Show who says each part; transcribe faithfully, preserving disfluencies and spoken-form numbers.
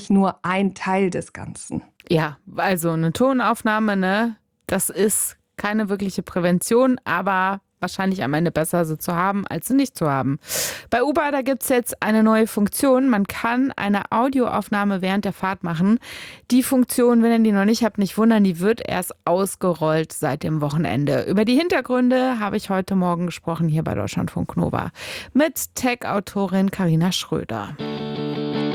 Speaker 1: nur ein Teil des Ganzen.
Speaker 2: Ja, also eine Tonaufnahme, ne, das ist keine wirkliche Prävention, aber wahrscheinlich am Ende besser sie zu haben, als sie nicht zu haben. Bei Uber, da gibt es jetzt eine neue Funktion. Man kann eine Audioaufnahme während der Fahrt machen. Die Funktion, wenn ihr die noch nicht habt, nicht wundern, die wird erst ausgerollt seit dem Wochenende. Über die Hintergründe habe ich heute Morgen gesprochen hier bei Deutschlandfunk Nova mit Tech-Autorin Carina Schröder.